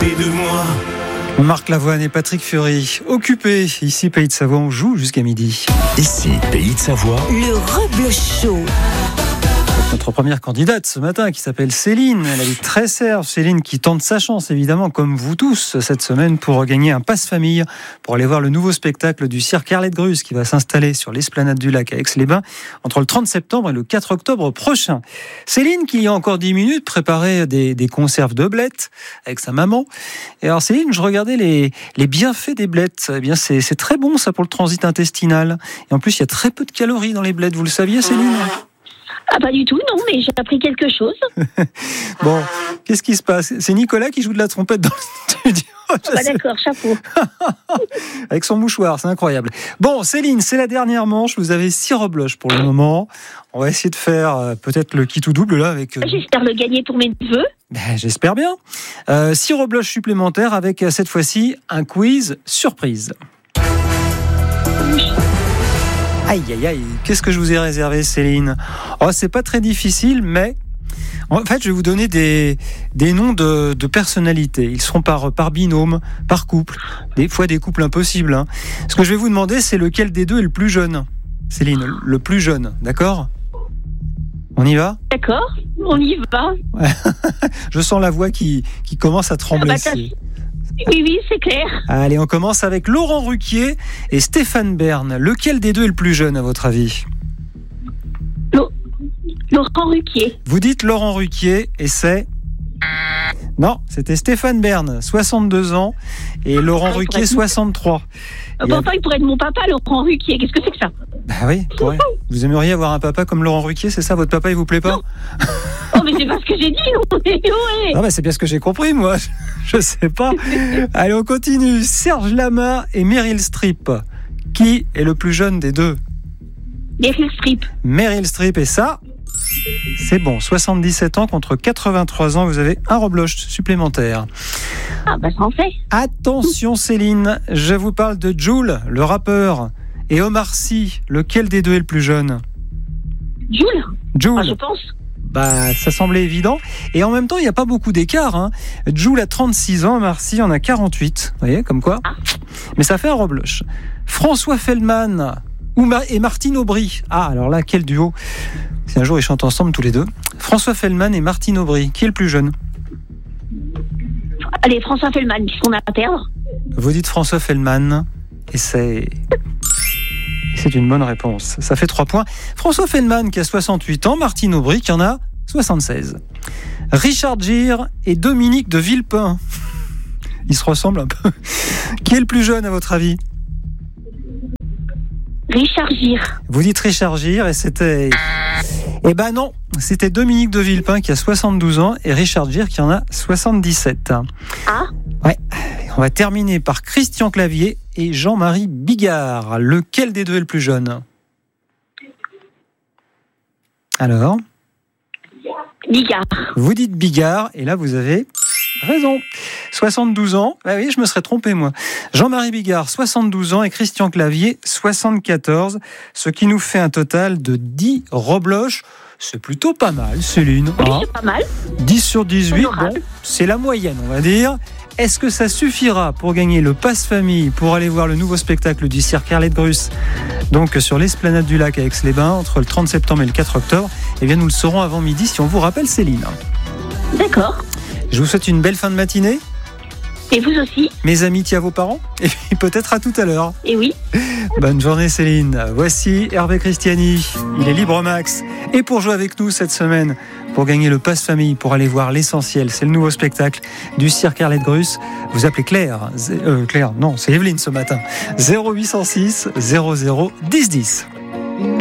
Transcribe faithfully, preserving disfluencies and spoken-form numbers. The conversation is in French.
près de moi. Marc Lavoine et Patrick Fury, occupés. Ici, Pays de Savoie, on joue jusqu'à midi. Ici, Pays de Savoie. Le Rebloch Show. Notre première candidate ce matin qui s'appelle Céline, elle habite Tresserre. Céline qui tente sa chance évidemment comme vous tous cette semaine pour gagner un passe-famille pour aller voir le nouveau spectacle du cirque Arlette Grus qui va s'installer sur l'esplanade du lac à Aix-les-Bains entre le trente septembre et le quatre octobre prochain. Céline qui il y a encore dix minutes préparait des, des conserves de blettes avec sa maman. Et alors Céline, je regardais les, les bienfaits des blettes. Eh bien c'est, c'est très bon ça pour le transit intestinal. Et en plus il y a très peu de calories dans les blettes. Vous le saviez Céline ? Ah, pas du tout, non, mais j'ai appris quelque chose. Bon, qu'est-ce qui se passe ? C'est Nicolas qui joue de la trompette dans le studio. Ah bah d'accord, chapeau. Avec son mouchoir, c'est incroyable. Bon, Céline, c'est la dernière manche. Vous avez six rebloches pour le moment. On va essayer de faire euh, peut-être le kit ou double là avec. Euh... J'espère le gagner pour mes neveux. Ben, j'espère bien. Euh, six rebloches supplémentaires avec euh, cette fois-ci un quiz surprise. Oui. Aïe, aïe, aïe, qu'est-ce que je vous ai réservé, Céline ? Oh, c'est pas très difficile, mais en fait, je vais vous donner des, des noms de, de personnalités. Ils seront par, par binôme, par couple, des fois des couples impossibles. Hein. Ce que je vais vous demander, c'est lequel des deux est le plus jeune. Céline, le plus jeune, d'accord ? On y va ? D'accord, on y va. Je sens la voix qui, qui commence à trembler. Ah bah, oui, oui, c'est clair. Allez, on commence avec Laurent Ruquier et Stéphane Bern. Lequel des deux est le plus jeune, à votre avis ? Lo- Laurent Ruquier. Vous dites Laurent Ruquier et c'est... Non, c'était Stéphane Bern, soixante-deux ans, et Laurent ah, Ruquier, soixante-trois. Euh, pourtant, il pourrait être mon papa, Laurent Ruquier. Qu'est-ce que c'est que ça ? Bah oui, ouais. Vous aimeriez avoir un papa comme Laurent Ruquier, c'est ça ? Votre papa, il vous plaît pas ? Non. Oh, mais c'est pas ce que j'ai dit, non. Ouais. Ah bah c'est bien ce que j'ai compris, moi. Je sais pas. Allez, on continue. Serge Lama et Meryl Streep. Qui est le plus jeune des deux ? Meryl Streep. Meryl Streep, et ça, c'est bon. soixante-dix-sept ans contre quatre-vingt-trois ans. Vous avez un rebloche supplémentaire. Ah bah ça en fait. Attention Céline, je vous parle de Jul, le rappeur, et Omar Sy. Lequel des deux est le plus jeune ? Jul. Jul. Ah, je pense. Bah, ça semblait évident. Et en même temps, il n'y a pas beaucoup d'écart. Hein. Jul a trente-six ans, Omar Sy en a quarante-huit. Vous voyez, comme quoi. Ah. Mais ça fait un rebloche. François Feldman et Martine Aubry. Ah, alors là, quel duo. Si un jour ils chantent ensemble tous les deux. François Feldman et Martine Aubry. Qui est le plus jeune ? Allez, François Feldman, puisqu'on a à perdre. Vous dites François Feldman. Et c'est... C'est une bonne réponse. Ça fait trois points. François Feldman qui a soixante-huit ans, Martine Aubry qui en a soixante-seize. Richard Gere et Dominique de Villepin. Ils se ressemblent un peu. Qui est le plus jeune à votre avis ? Richard Gere. Vous dites Richard Gere et c'était... Eh ben non, c'était Dominique de Villepin qui a soixante-douze ans et Richard Gere qui en a soixante-dix-sept. Ah ? Ouais. On va terminer par Christian Clavier et Jean-Marie Bigard. Lequel des deux est le plus jeune ? Alors ? Bigard. Vous dites Bigard, et là vous avez raison. soixante-douze ans. Ah oui, je me serais trompé moi. Jean-Marie Bigard, soixante-douze ans, et Christian Clavier, soixante-quatorze. Ce qui nous fait un total de dix rebloches. C'est plutôt pas mal, Céline. Oui, hein ? c'est pas mal. dix sur dix-huit, Honorable. bon, c'est la moyenne, on va dire. Est-ce que ça suffira pour gagner le passe-famille pour aller voir le nouveau spectacle du cirque Arlette Grus, donc sur l'esplanade du lac à Aix-les-Bains, entre le trente septembre et le quatre octobre ? Eh bien, nous le saurons avant midi si on vous rappelle Céline. D'accord. Je vous souhaite une belle fin de matinée. Et vous aussi. Mes amitiés à vos parents. Et puis peut-être à tout à l'heure. Et oui. Bonne journée Céline. Voici Hervé Christiani. Il est libre max. Et pour jouer avec nous cette semaine, pour gagner le passe famille, pour aller voir l'essentiel, c'est le nouveau spectacle du cirque Arlette Grus. Vous appelez Claire. Euh, Claire, non, c'est Evelyne ce matin. zéro huit cent six zéro zéro dix dix.